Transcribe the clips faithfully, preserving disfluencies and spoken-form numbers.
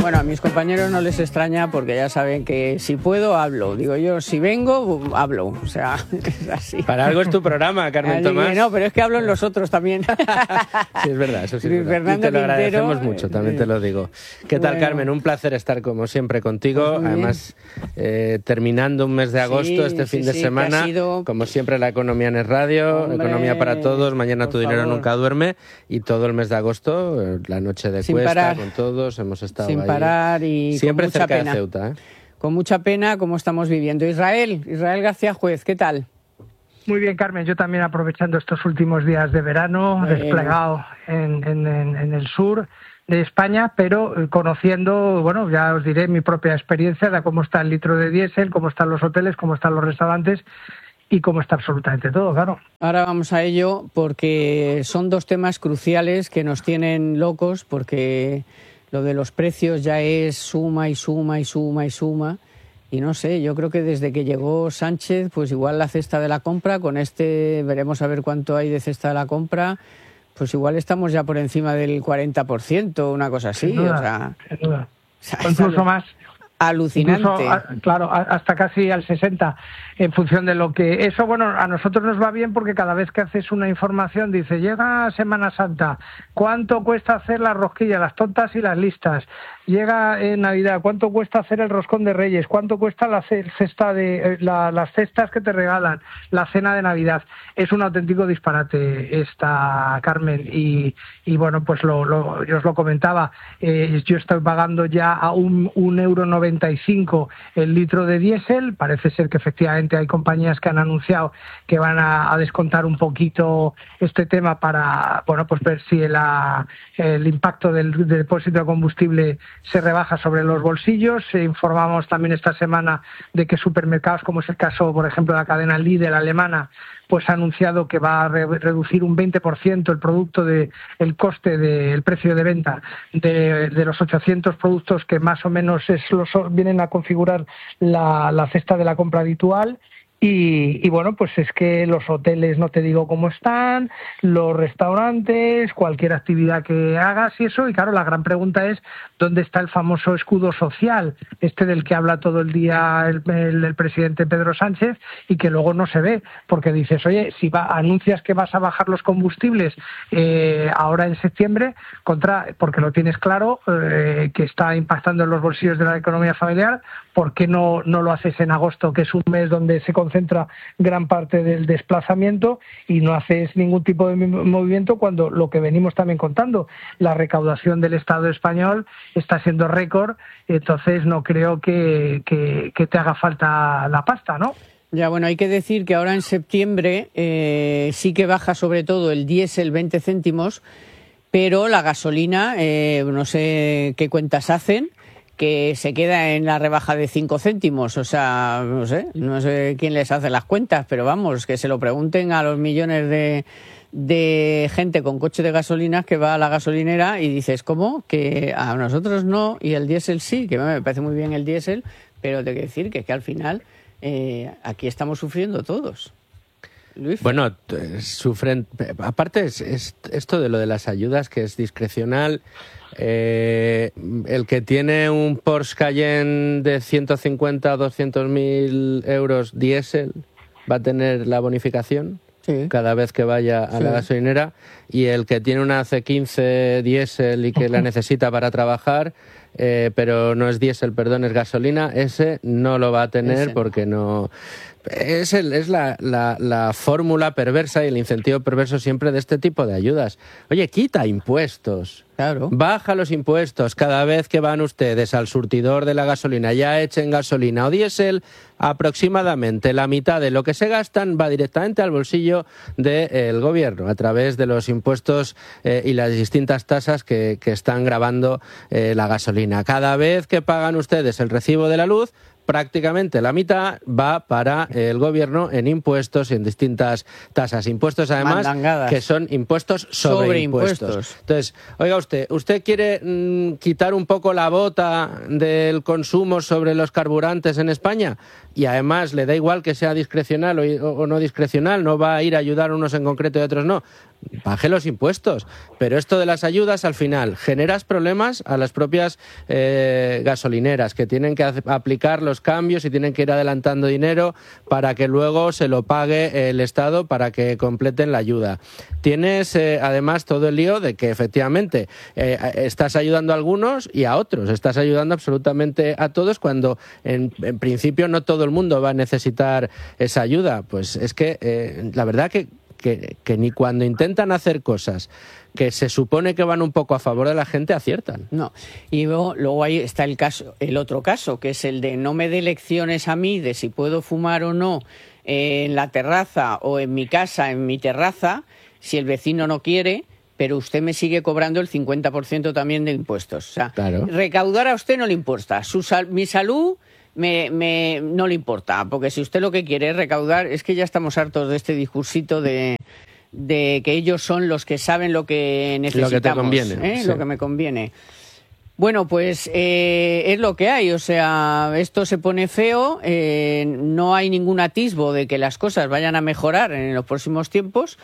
Bueno, a mis compañeros no les extraña porque ya saben que si puedo, hablo. Digo yo, si vengo, hablo. O sea, es así. Para algo es tu programa, Carmen Así Tomás. que no, pero es que hablo en los otros también. Sí, es verdad, eso sí es Luis verdad. Fernando Y te lo Quintero, agradecemos mucho, también te lo digo. ¿Qué tal, bueno. Carmen? Un placer estar como siempre contigo. Pues Además, eh, terminando un mes de agosto, Sí, este fin sí, de sí, semana, que ha sido... como siempre, la economía en Es Radio, Hombre, economía para todos, mañana tu por dinero favor. nunca duerme, y todo el mes de agosto, eh, la noche de Sin Cuesta, parar. con todos, hemos estado Sin ahí. parar y Siempre con mucha cerca pena. de Ceuta, ¿eh? Con mucha pena como estamos viviendo. Israel, Israel García Juez, ¿qué tal? Muy bien, Carmen. Yo también aprovechando estos últimos días de verano, Bueno. desplegado en, en, en, en el sur de España, pero conociendo, bueno, ya os diré mi propia experiencia de cómo está el litro de diésel, cómo están los hoteles, cómo están los restaurantes y cómo está absolutamente todo, claro. Ahora vamos a ello porque son dos temas cruciales que nos tienen locos porque lo de los precios ya es suma y suma y suma y suma. Y no sé, yo creo que desde que llegó Sánchez, pues igual la cesta de la compra, con este veremos a ver cuánto hay de cesta de la compra, pues igual estamos ya por encima del cuarenta por ciento, una cosa así. Sin duda, o sea, sin duda. o sea, O incluso más. Alucinante. Incluso, a, claro, a, hasta casi al sesenta, en función de lo que... Eso, bueno, a nosotros nos va bien porque cada vez que haces una información dice, llega Semana Santa, ¿cuánto cuesta hacer las rosquillas, las tontas y las listas? Llega en Navidad, ¿cuánto cuesta hacer el roscón de Reyes? ¿Cuánto cuesta la cesta de, la, las cestas que te regalan? La cena de Navidad. Es un auténtico disparate esta, Carmen. Y, y bueno, pues lo, lo, yo os lo comentaba, eh, yo estoy pagando ya a un, un euro noventa y cinco el litro de diésel. Parece ser que efectivamente hay compañías que han anunciado que van a, a descontar un poquito este tema para, bueno, pues ver si el, el impacto del, del depósito de combustible se rebaja sobre los bolsillos. Eh, informamos también esta semana de que supermercados, como es el caso, por ejemplo, de la cadena Lidl alemana, pues ha anunciado que va a re reducir un veinte por ciento el producto de el coste del de, precio de venta de, de los ochocientos productos que más o menos es los, vienen a configurar la, la cesta de la compra habitual. Y, y bueno, pues es que los hoteles no te digo cómo están, los restaurantes, cualquier actividad que hagas y eso. Y claro, la gran pregunta es ¿dónde está el famoso escudo social, este del que habla todo el día el, el, el presidente Pedro Sánchez y que luego no se ve? Porque dices, oye, si va, anuncias que vas a bajar los combustibles eh, ahora en septiembre, contra porque lo tienes claro, eh, que está impactando en los bolsillos de la economía familiar, ¿por qué no, no lo haces en agosto, que es un mes donde se concentra gran parte del desplazamiento, y no haces ningún tipo de movimiento cuando lo que venimos también contando, la recaudación del Estado español está siendo récord? Entonces no creo que, que, que te haga falta la pasta, ¿no? Ya, bueno, hay que decir que ahora en septiembre eh, sí que baja sobre todo el diésel veinte céntimos, pero la gasolina, eh, no sé qué cuentas hacen, que se queda en la rebaja de cinco céntimos, o sea, no sé, no sé quién les hace las cuentas, pero vamos, que se lo pregunten a los millones de, de gente con coche de gasolinas que va a la gasolinera y dices, ¿cómo? Que a nosotros no y el diésel sí, que me parece muy bien el diésel, pero tengo que decir que es que al final eh, aquí estamos sufriendo todos. Luis. Bueno, sufren, aparte es, es esto de lo de las ayudas que es discrecional. Eh, el que tiene un Porsche Cayenne de ciento cincuenta o doscientos mil euros diésel va a tener la bonificación sí. cada vez que vaya a sí. la gasolinera, y el que tiene una C quince diésel y que la necesita para trabajar, eh, pero no es diésel, perdón, es gasolina, ese no lo va a tener ese. porque no... Es, el, es la, la, la fórmula perversa y el incentivo perverso siempre de este tipo de ayudas. Oye, quita impuestos. Claro. Baja los impuestos cada vez que van ustedes al surtidor de la gasolina, ya echen gasolina o diésel, aproximadamente la mitad de lo que se gastan va directamente al bolsillo del gobierno a través de los impuestos eh, y las distintas tasas que, que están gravando eh, la gasolina. Cada vez que pagan ustedes el recibo de la luz, prácticamente la mitad va para el gobierno en impuestos y en distintas tasas. Impuestos, además, Mandangadas. que son impuestos sobre, sobre impuestos. impuestos. Entonces, oiga usted, ¿usted quiere mmm, quitar un poco la bota del consumo sobre los carburantes en España? Y además le da igual que sea discrecional o, o no discrecional, no va a ir a ayudar a unos en concreto y a otros no. baje los impuestos. Pero esto de las ayudas, al final, generas problemas a las propias eh, gasolineras, que tienen que hacer, aplicar los cambios y tienen que ir adelantando dinero para que luego se lo pague el Estado para que completen la ayuda. Tienes, eh, además, todo el lío de que, efectivamente, eh, estás ayudando a algunos y a otros. Estás ayudando absolutamente a todos cuando, en, en principio, no todo el mundo va a necesitar esa ayuda. Pues es que, eh, la verdad que Que, que ni cuando intentan hacer cosas que se supone que van un poco a favor de la gente, aciertan. No. Y luego, luego ahí está el caso, el otro caso, que es el de no me dé lecciones a mí de si puedo fumar o no eh, en la terraza o en mi casa, en mi terraza, si el vecino no quiere, pero usted me sigue cobrando el cincuenta por ciento también de impuestos. O sea, claro. Recaudar a usted no le importa. Su sal, mi salud... Me, me, no le importa, porque si usted lo que quiere es recaudar, es que ya estamos hartos de este discursito de, de que ellos son los que saben lo que necesitamos, lo que te conviene, ¿eh? Sí. Lo que me conviene. Bueno, pues eh, es lo que hay, o sea, esto se pone feo, eh, no hay ningún atisbo de que las cosas vayan a mejorar en los próximos tiempos.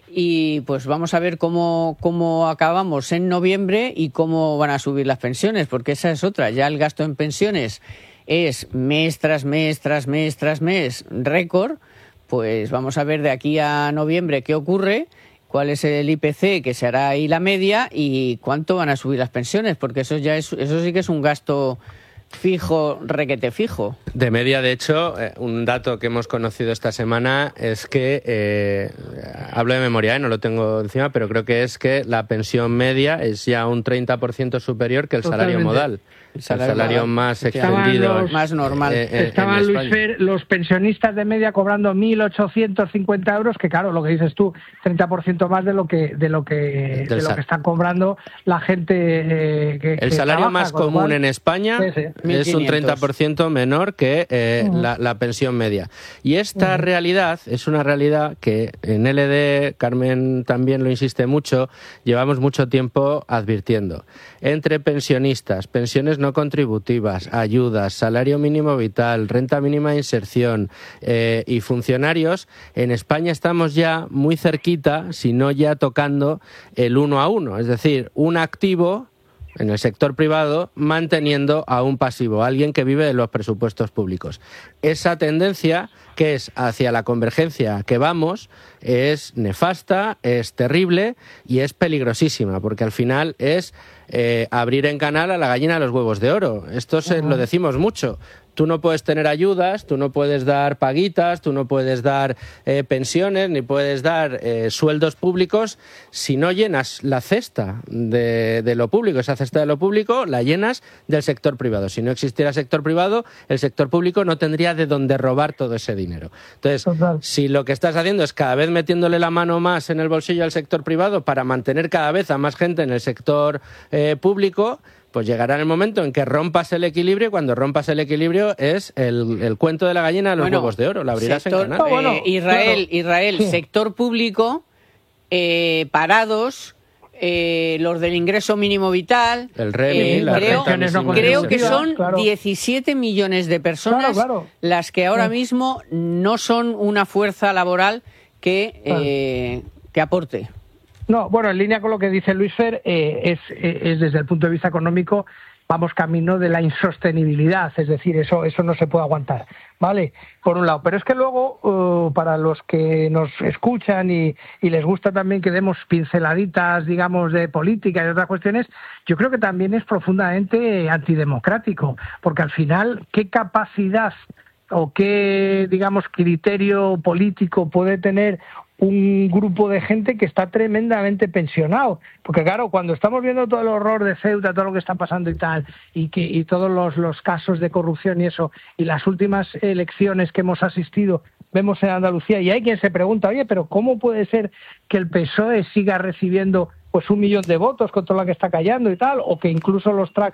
Y pues vamos a ver cómo, cómo acabamos en noviembre y cómo van a subir las pensiones, porque esa es otra, ya el gasto en pensiones es mes tras mes, tras mes, tras mes, récord. Pues vamos a ver de aquí a noviembre qué ocurre, cuál es el I P C que se hará ahí la media y cuánto van a subir las pensiones, porque eso ya es, eso sí que es un gasto fijo, requete fijo. De media, de hecho, eh, un dato que hemos conocido esta semana es que, eh, hablo de memoria, eh, no lo tengo encima, pero creo que es que la pensión media es ya un treinta por ciento superior que el Totalmente. salario modal. El salario, el salario más extendido. Los, más normal. Eh, eh, Estaban, Luis Fer, los pensionistas de media cobrando mil ochocientos cincuenta euros, que claro, lo que dices tú, treinta por ciento más de lo que de lo que, de lo que están cobrando la gente eh, que El que salario trabaja, más común cual, en España sí, sí. es un treinta por ciento menor que eh, Uh-huh. la, la pensión media. Y esta Uh-huh. realidad es una realidad que en L D, Carmen también lo insiste mucho, llevamos mucho tiempo advirtiendo. Entre pensionistas, pensiones no contributivas, ayudas, salario mínimo vital, renta mínima de inserción eh, y funcionarios, en España estamos ya muy cerquita, si no ya tocando el uno a uno, es decir, un activo en el sector privado manteniendo a un pasivo, alguien que vive de los presupuestos públicos. Esa tendencia, que es hacia la convergencia que vamos, es nefasta, es terrible y es peligrosísima, porque al final es eh, abrir en canal a la gallina de los huevos de oro. Esto se, lo decimos mucho. Tú no puedes tener ayudas, tú no puedes dar paguitas, tú no puedes dar eh, pensiones, ni puedes dar eh, sueldos públicos si no llenas la cesta de, de lo público. Esa cesta de lo público la llenas del sector privado. Si no existiera sector privado, el sector público no tendría de dónde robar todo ese dinero. Entonces, Total. Si lo que estás haciendo es cada vez metiéndole la mano más en el bolsillo al sector privado para mantener cada vez a más gente en el sector eh, público, pues llegará el momento en que rompas el equilibrio, y cuando rompas el equilibrio es el, el cuento de la gallina de los bueno, huevos de oro, la abrirás sector, en canal. Eh, bueno, Israel, claro. Israel sí. Sector público, eh, parados, eh, los del ingreso mínimo vital, el R E M I, eh, la creo, no creo que son claro. diecisiete millones de personas claro, claro. las que ahora sí. mismo no son una fuerza laboral que, eh, que aporte. No, bueno, en línea con lo que dice Luis Fer, eh, es, es desde el punto de vista económico, vamos camino de la insostenibilidad, es decir, eso eso no se puede aguantar, ¿vale? Por un lado, pero es que luego, uh, para los que nos escuchan y, y les gusta también que demos pinceladitas, digamos, de política y otras cuestiones, yo creo que también es profundamente antidemocrático, porque al final, ¿qué capacidad o qué, digamos, criterio político puede tener un grupo de gente que está tremendamente pensionado? Porque claro, cuando estamos viendo todo el horror de Ceuta, todo lo que está pasando y tal, y que y todos los, los casos de corrupción y eso, y las últimas elecciones que hemos asistido, vemos en Andalucía, y hay quien se pregunta, oye, pero ¿cómo puede ser que el P S O E siga recibiendo pues un millón de votos contra la que está callando y tal, o que incluso los tracks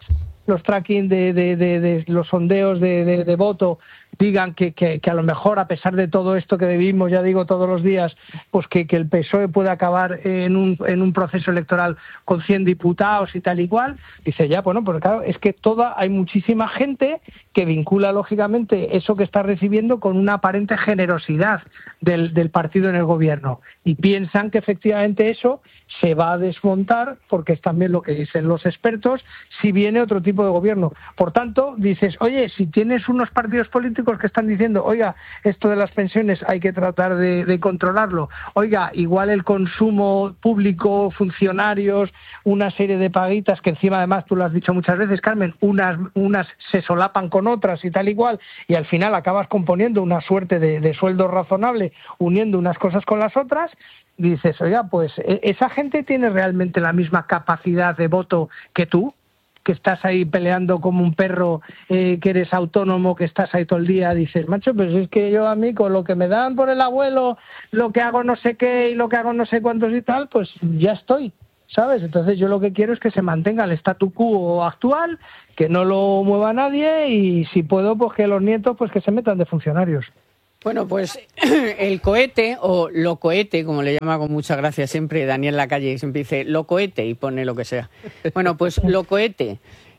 los tracking de, de, de, de los sondeos de, de, de voto digan que, que, que a lo mejor, a pesar de todo esto que vivimos, ya digo, todos los días, pues que, que el P S O E puede acabar en un, en un proceso electoral con cien diputados y tal y cual, dice ya, bueno, pues claro, es que toda, hay muchísima gente que vincula lógicamente eso que está recibiendo con una aparente generosidad del, del partido en el gobierno y piensan que efectivamente eso se va a desmontar, porque es también lo que dicen los expertos, si viene otro tipo de gobierno. Por tanto, dices, oye, si tienes unos partidos políticos que están diciendo, oiga, esto de las pensiones hay que tratar de, de controlarlo, oiga, igual el consumo público, funcionarios, una serie de paguitas que encima además, tú lo has dicho muchas veces, Carmen, unas, unas se solapan con otras y tal y cual, y al final acabas componiendo una suerte de, de sueldo razonable, uniendo unas cosas con las otras, dices, oiga, pues esa gente tiene realmente la misma capacidad de voto que tú, que estás ahí peleando como un perro, eh, que eres autónomo, que estás ahí todo el día, dices, macho, pues es que yo a mí con lo que me dan por el abuelo, lo que hago no sé qué y lo que hago no sé cuántos y tal, pues ya estoy, ¿sabes? Entonces yo lo que quiero es que se mantenga el statu quo actual, que no lo mueva nadie y si puedo, pues que los nietos pues que se metan de funcionarios. Bueno, pues el cohete, o lo cohete, como le llama con mucha gracia siempre Daniel Lacalle, siempre dice lo cohete y pone lo que sea. Bueno, pues lo cohete.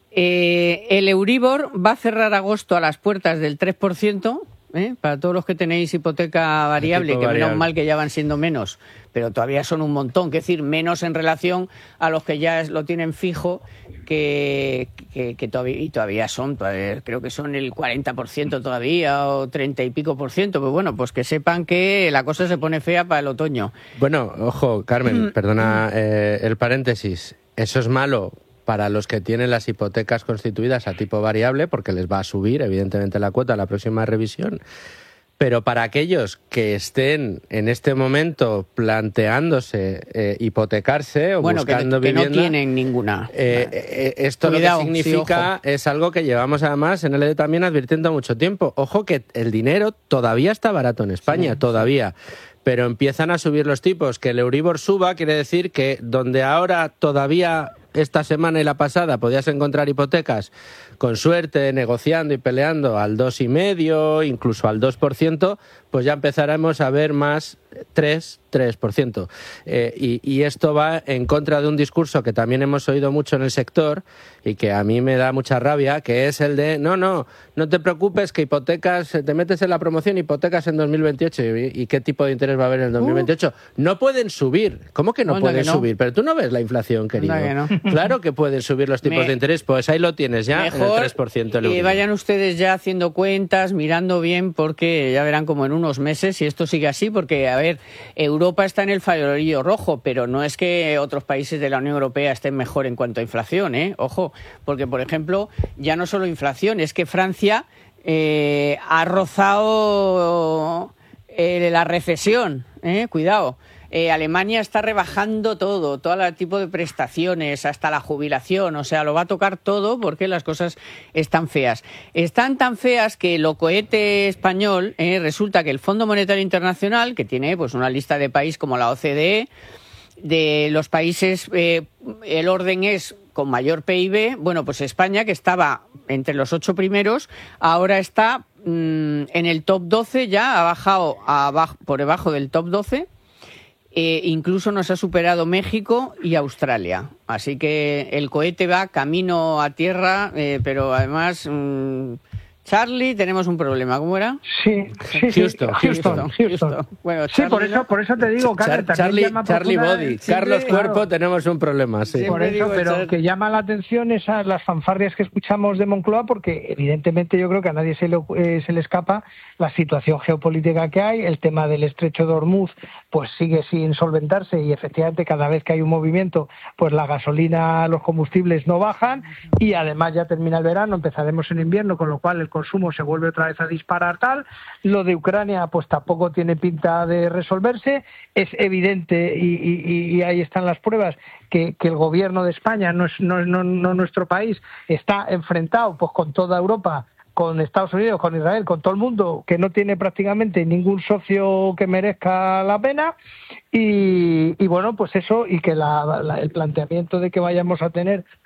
Eh, el Euribor va a cerrar agosto a las puertas del tres por ciento, ¿eh? Para todos los que tenéis hipoteca variable, que variable. Menos mal que ya van siendo menos, pero todavía son un montón, que decir, menos en relación a los que ya lo tienen fijo, que, que, que todavía, y todavía son, todavía, creo que son el cuarenta por ciento todavía, o treinta y pico por ciento, pues bueno, pues que sepan que la cosa se pone fea para el otoño. Bueno, ojo, Carmen, perdona eh, el paréntesis, eso es malo para los que tienen las hipotecas constituidas a tipo variable, porque les va a subir, evidentemente, la cuota a la próxima revisión. Pero para aquellos que estén en este momento planteándose eh, hipotecarse o bueno, buscando que, que vivienda... no tienen ninguna. Eh, eh, esto Cuidado, lo que significa sí, es algo que llevamos además en L E D también advirtiendo mucho tiempo. Ojo que el dinero todavía está barato en España, sí, todavía. Sí. Pero empiezan a subir los tipos. Que el Euribor suba quiere decir que donde ahora todavía esta semana y la pasada podías encontrar hipotecas con suerte, negociando y peleando al dos coma cinco, incluso al dos por ciento, pues ya empezaremos a ver más tres, tres por ciento. Eh, y, y esto va en contra de un discurso que también hemos oído mucho en el sector y que a mí me da mucha rabia, que es el de, no, no, no te preocupes que hipotecas, te metes en la promoción hipotecas en dos mil veintiocho. ¿Y, y qué tipo de interés va a haber en el dos mil veintiocho? Uh. No pueden subir. ¿Cómo que no Onda pueden que no? subir? Pero tú no ves la inflación, querido. Que no. Claro que pueden subir los tipos me... de interés, pues ahí lo tienes ya. Mejor el tres por ciento que vayan ustedes ya haciendo cuentas, mirando bien, porque ya verán como en unos meses, si esto sigue así, porque, a ver, Europa está en el farolillo rojo, pero no es que otros países de la Unión Europea estén mejor en cuanto a inflación, ¿eh? Ojo, porque, por ejemplo, ya no solo inflación, es que Francia eh, ha rozado eh, la recesión, ¿eh? Cuidado. Eh, Alemania está rebajando todo, todo el tipo de prestaciones, hasta la jubilación, o sea, lo va a tocar todo porque las cosas están feas. Están tan feas que lo cohete español, eh, resulta que el Fondo Monetario Internacional, que tiene pues una lista de países como la O C D E, de los países, eh, el orden es con mayor P I B, bueno, pues España, que estaba entre los ocho primeros, ahora está mmm, en el top doce, ya ha bajado a, por debajo del top doce. Eh, incluso nos ha superado México y Australia. Así que el cohete va camino a tierra, eh, pero además... Mmm, Charlie, tenemos un problema. ¿Cómo era? Sí, sí, sí. Houston, Houston, Houston. Houston. Bueno, Charlie, sí, por eso, por eso te digo, Carmen, Char Charlie, Charlie Body, siempre, Carlos Cuerpo, claro, tenemos un problema, sí. Por eso, pero Char que llama la atención esas las fanfarrias que escuchamos de Moncloa, porque evidentemente yo creo que a nadie se le, eh, se le escapa la situación geopolítica que hay, el tema del estrecho de Hormuz, pues sigue sin solventarse y efectivamente cada vez que hay un movimiento, pues la gasolina, los combustibles no bajan y además ya termina el verano, empezaremos en invierno, con lo cual el consumo se vuelve otra vez a disparar tal. Lo de Ucrania pues tampoco tiene pinta de resolverse. Es evidente y, y, y ahí están las pruebas que, que el gobierno de España, no, es, no, no, no nuestro país, está enfrentado pues con toda Europa, con Estados Unidos, con Israel, con todo el mundo, que no tiene prácticamente ningún socio que merezca la pena y, y bueno, pues eso, y que la, la, el planteamiento de que vayamos a tener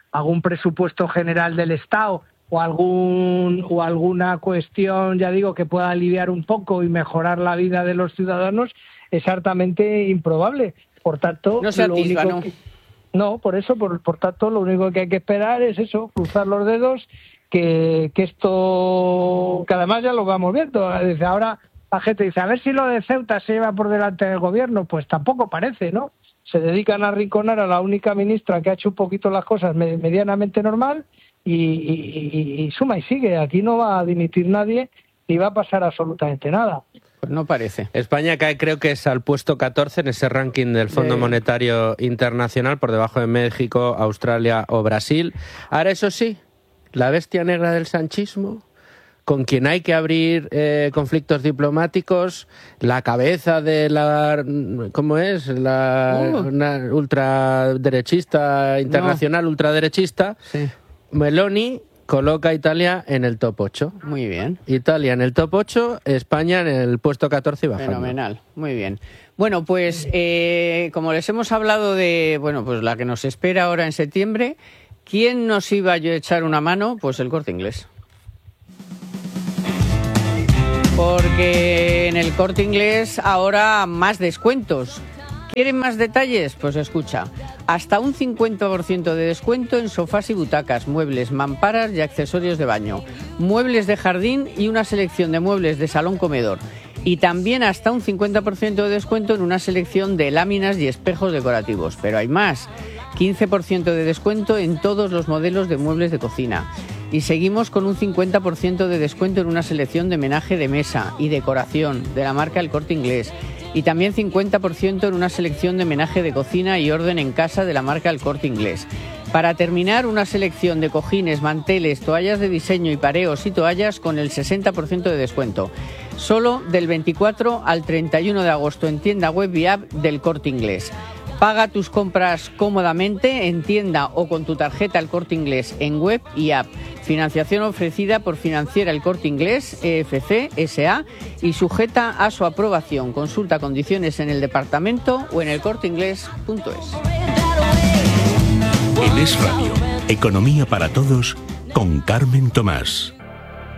algún presupuesto general del Estado o algún o alguna cuestión, ya digo, que pueda aliviar un poco y mejorar la vida de los ciudadanos, es hartamente improbable. Por tanto, no se lo atisba, único ¿no? que, no, por eso, por, por tanto, lo único que hay que esperar es eso, cruzar los dedos, que, que esto, que además ya lo vamos viendo. Desde ahora la gente dice, a ver si lo de Ceuta se lleva por delante del gobierno, pues tampoco parece, ¿no? Se dedican a arrinconar a la única ministra que ha hecho un poquito las cosas medianamente normal y, y, y, y suma y sigue. Aquí no va a dimitir nadie ni va a pasar absolutamente nada. Pues no parece. España cae, creo que es al puesto catorce en ese ranking del Fondo Eh. Monetario Internacional, por debajo de México, Australia o Brasil. Ahora, eso sí, la bestia negra del sanchismo, con quien hay que abrir eh, conflictos diplomáticos, la cabeza de la, ¿cómo es? La Uh. una ultraderechista internacional, no. ultraderechista, Sí. Meloni coloca a Italia en el top ocho. Muy bien. Italia en el top ocho, España en el puesto catorce y bajando. Fenomenal, muy bien. Bueno, pues eh, como les hemos hablado de, bueno, pues la que nos espera ahora en septiembre, ¿quién nos iba a echar una mano? Pues el Corte Inglés. Porque en el Corte Inglés ahora más descuentos. ¿Quieren más detalles? Pues escucha. Hasta un cincuenta por ciento de descuento en sofás y butacas, muebles, mamparas y accesorios de baño, muebles de jardín y una selección de muebles de salón-comedor. Y también hasta un cincuenta por ciento de descuento en una selección de láminas y espejos decorativos. Pero hay más. quince por ciento de descuento en todos los modelos de muebles de cocina. Y seguimos con un cincuenta por ciento de descuento en una selección de menaje de mesa y decoración de la marca El Corte Inglés. Y también cincuenta por ciento en una selección de menaje de cocina y orden en casa de la marca El Corte Inglés. Para terminar, una selección de cojines, manteles, toallas de diseño y pareos y toallas con el sesenta por ciento de descuento. Solo del veinticuatro al treinta y uno de agosto en tienda web y app del Corte Inglés. Paga tus compras cómodamente en tienda o con tu tarjeta El Corte Inglés en web y app. Financiación ofrecida por Financiera El Corte Inglés, E F C S A, y sujeta a su aprobación. Consulta condiciones en el departamento o en el corte inglés punto es. En Es Radio, Economía para Todos, con Carmen Tomás.